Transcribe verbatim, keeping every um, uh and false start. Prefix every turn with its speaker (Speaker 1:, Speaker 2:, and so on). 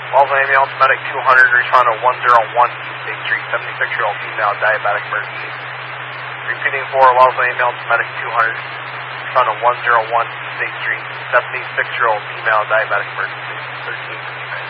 Speaker 1: Walls ambulance, medic two hundred, respond to one oh one East State Street, seventy-six-year-old female, diabetic emergency. Repeating for Walls ambulance, medic two hundred, respond to one oh one East State Street, seventy-six-year-old female, diabetic emergency, thirteen.